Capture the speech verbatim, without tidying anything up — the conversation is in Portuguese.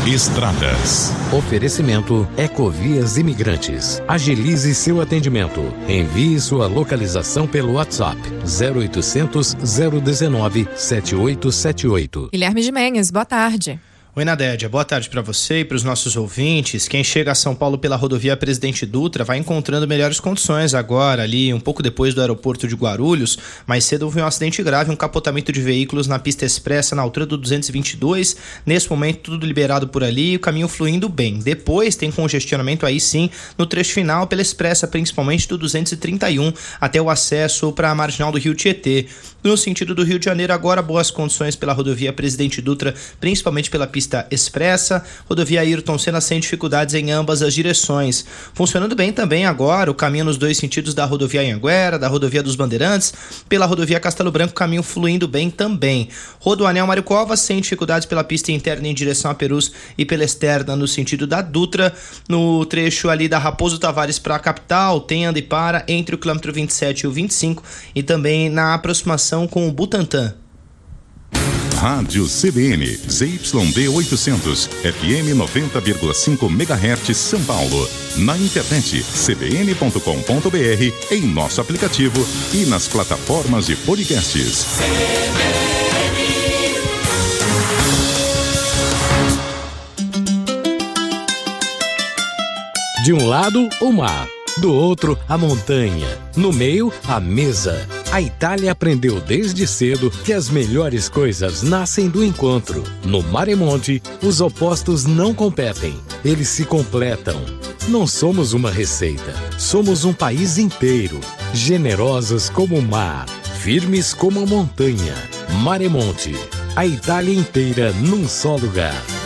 Estradas. Oferecimento Ecovias Imigrantes. Agilize seu atendimento. Envie sua localização pelo WhatsApp zero oitocentos, zero dezenove, sete oito sete oito. Guilherme de Menhes, boa tarde. Oi, Nadédia, boa tarde para você e para os nossos ouvintes. Quem chega a São Paulo pela rodovia Presidente Dutra vai encontrando melhores condições agora, ali um pouco depois do aeroporto de Guarulhos. Mais cedo houve um acidente grave, um capotamento de veículos na pista expressa na altura do duzentos e vinte e dois. Nesse momento tudo liberado por ali e o caminho fluindo bem. Depois tem congestionamento aí sim no trecho final pela expressa, principalmente do duzentos e trinta e um até o acesso para a marginal do Rio Tietê. No sentido do Rio de Janeiro, agora boas condições pela rodovia Presidente Dutra, principalmente pela pista expressa. Rodovia Ayrton Senna sem dificuldades em ambas as direções. Funcionando bem também agora o caminho nos dois sentidos da rodovia Anhanguera, da rodovia dos Bandeirantes, pela rodovia Castelo Branco, caminho fluindo bem também. Rodoanel Mário Covas sem dificuldades pela pista interna em direção a Perus e pela externa no sentido da Dutra. No trecho ali da Raposo Tavares para a capital, tem anda e para entre o quilômetro vinte e sete e o vinte e cinco e também na aproximação com o Butantã. Rádio C B N, Z Y D oitocentos, F M noventa vírgula cinco megahertz São Paulo. Na internet, c b n ponto com ponto b r, em nosso aplicativo e nas plataformas de podcasts. De um lado, o mar. Do outro, a montanha. No meio, a mesa. A Itália aprendeu desde cedo que as melhores coisas nascem do encontro. No Maremonte, os opostos não competem, eles se completam. Não somos uma receita, somos um país inteiro. Generosos como o mar, firmes como a montanha. Maremonte, a Itália inteira num só lugar.